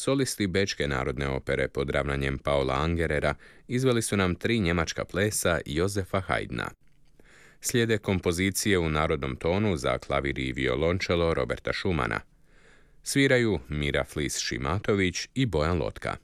Solisti Bečke narodne opere pod ravnanjem Paula Angerera izveli su nam 3 njemačka plesa Josefa Haydna. Slijede kompozicije u narodnom tonu za klavir i violončelo Roberta Schumana. Sviraju Mira Flis Šimatović i Bojan Lotka.